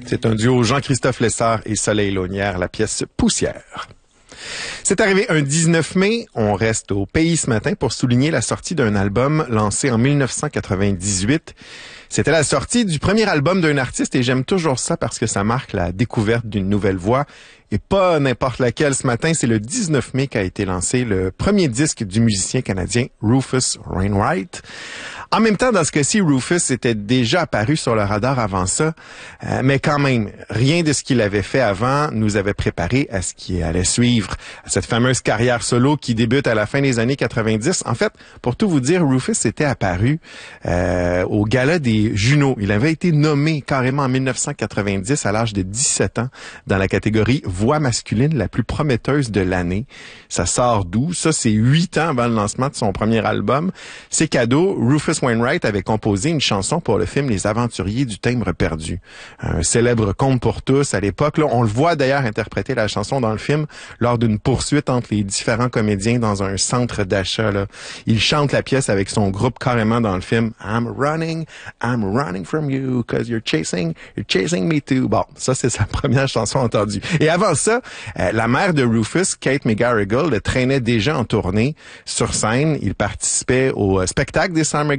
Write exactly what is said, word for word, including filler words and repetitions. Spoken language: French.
C'est un duo Jean-Christophe Lessard et Soleil Launière, la pièce Poussière. C'est arrivé un dix-neuf mai, on reste au pays ce matin pour souligner la sortie d'un album lancé en mille neuf cent quatre-vingt-dix-huit. C'était la sortie du premier album d'un artiste et j'aime toujours ça parce que ça marque la découverte d'une nouvelle voix. Et pas n'importe laquelle ce matin, c'est le dix-neuf mai qu'a été lancé le premier disque du musicien canadien Rufus Wainwright. En même temps, dans ce cas-ci, Rufus était déjà apparu sur le radar avant ça, euh, mais quand même, rien de ce qu'il avait fait avant nous avait préparé à ce qui allait suivre, à cette fameuse carrière solo qui débute à la fin des années quatre-vingt-dix. En fait, pour tout vous dire, Rufus était apparu euh, au gala des Juno. Il avait été nommé carrément en mille neuf cent quatre-vingt-dix à l'âge de dix-sept ans dans la catégorie voix masculine la plus prometteuse de l'année. Ça sort d'où? Ça, c'est huit ans avant le lancement de son premier album. C'est cadeau. Rufus Wainwright avait composé une chanson pour le film Les Aventuriers du Timbre perdu. Un célèbre conte pour tous à l'époque. Là, on le voit d'ailleurs interpréter la chanson dans le film lors d'une poursuite entre les différents comédiens dans un centre d'achat. Là. Il chante la pièce avec son groupe carrément dans le film. I'm running, I'm running from you, cause you're chasing, you're chasing me too. Bon, ça c'est sa première chanson entendue. Et avant ça, euh, la mère de Rufus, Kate McGarrigle, le traînait déjà en tournée sur scène. Il participait au spectacle des Summer